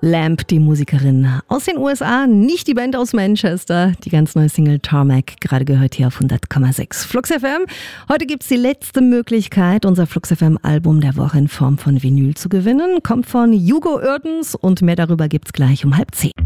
Lamb, die Musikerin aus den USA, nicht die Band aus Manchester. Die ganz neue Single Tarmac, gerade gehört hier auf 100,6 Flux FM. Heute gibt's die letzte Möglichkeit, unser Flux FM Album der Woche in Form von Vinyl zu gewinnen. Kommt von Hugo Oerdens und mehr darüber gibt's gleich um 9:30.